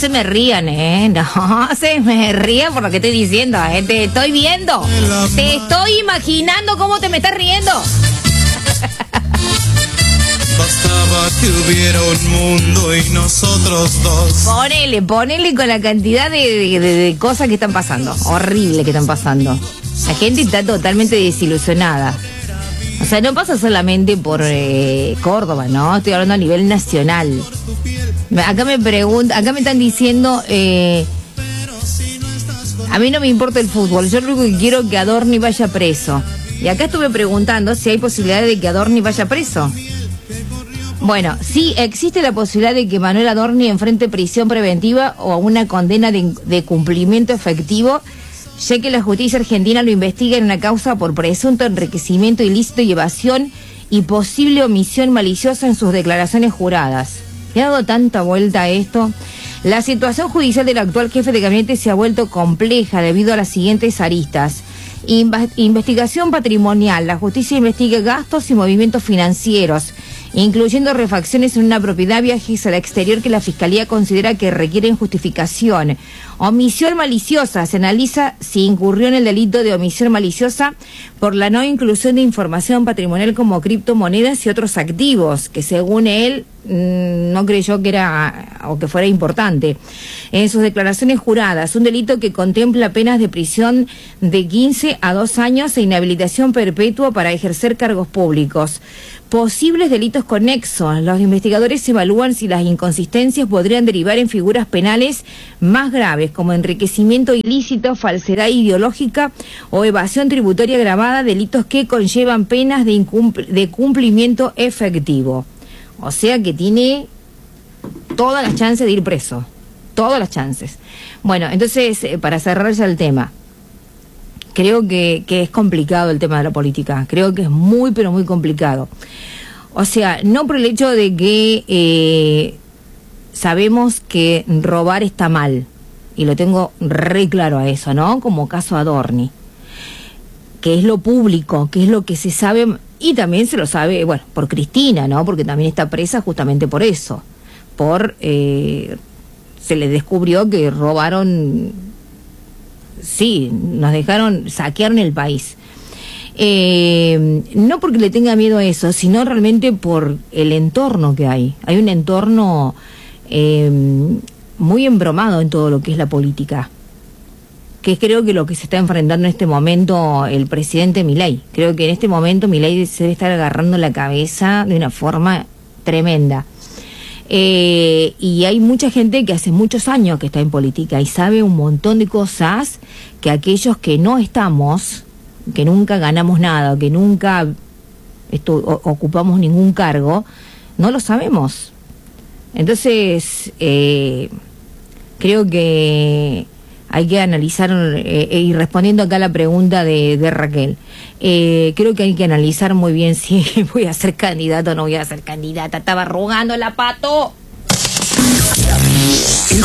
se me rían, no se me rían por lo que estoy diciendo, te estoy viendo, te estoy imaginando cómo te me estás riendo. Bastaba que hubiera un mundo y nosotros dos. Ponele con la cantidad de cosas que están pasando, horrible que están pasando. La gente está totalmente desilusionada. O sea, no pasa solamente por Córdoba, ¿no? Estoy hablando a nivel nacional. Acá me están diciendo, a mí no me importa el fútbol, yo lo que quiero es que Adorni vaya preso. Y acá estuve preguntando si hay posibilidad de que Adorni vaya preso. Bueno, sí existe la posibilidad de que Manuel Adorni enfrente prisión preventiva o una condena de cumplimiento efectivo, ya que la justicia argentina lo investiga en una causa por presunto enriquecimiento ilícito y evasión y posible omisión maliciosa en sus declaraciones juradas. ¿Le ha dado tanta vuelta a esto? La situación judicial del actual jefe de gabinete se ha vuelto compleja debido a las siguientes aristas. Investigación patrimonial. La justicia investiga gastos y movimientos financieros, incluyendo refacciones en una propiedad, viajes al exterior que la Fiscalía considera que requieren justificación. Omisión maliciosa. Se analiza si incurrió en el delito de omisión maliciosa por la no inclusión de información patrimonial como criptomonedas y otros activos, que según él no creyó que era o que fuera importante. En sus declaraciones juradas, un delito que contempla penas de prisión de 15 a 2 años e inhabilitación perpetua para ejercer cargos públicos. Posibles delitos conexos. Los investigadores evalúan si las inconsistencias podrían derivar en figuras penales más graves, como enriquecimiento ilícito, falsedad ideológica o evasión tributaria agravada, delitos que conllevan penas de cumplimiento efectivo. O sea que tiene todas las chances de ir preso. Todas las chances. Bueno, entonces, para cerrar ya el tema, creo que es complicado el tema de la política. Creo que es muy, pero muy complicado. O sea, no por el hecho de que sabemos que robar está mal. Y lo tengo re claro a eso, ¿no? Como caso Adorni. Que es lo público, que es lo que se sabe. Y también se lo sabe, bueno, por Cristina, ¿no? Porque también está presa justamente por eso. Se le descubrió que robaron. Sí, saquearon el país. No porque le tenga miedo a eso, sino realmente por el entorno que hay. Hay un entorno muy embromado en todo lo que es la política, que es creo que lo que se está enfrentando en este momento el presidente Milei. Creo que en este momento Milei se debe estar agarrando la cabeza de una forma tremenda. Y hay mucha gente que hace muchos años que está en política y sabe un montón de cosas que aquellos que no estamos, que nunca ganamos nada, que nunca ocupamos ningún cargo, no lo sabemos. Entonces, creo que hay que analizar, y respondiendo acá a la pregunta de Raquel, creo que hay que analizar muy bien si voy a ser candidata o no voy a ser candidata. Estaba rogando la Pato.